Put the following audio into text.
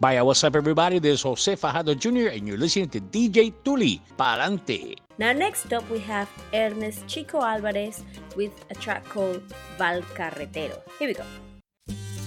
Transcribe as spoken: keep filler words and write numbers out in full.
Vaya, what's up everybody? This is Jose Fajardo Junior and you're listening to D J Tuli. Pa'lante. Now next up we have Ernest Chico Alvarez with a track called Val Carretero. Here we go.